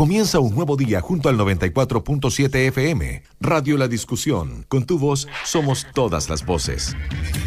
Comienza un nuevo día junto al 94.7 FM. Radio La Discusión. Con tu voz somos todas las voces.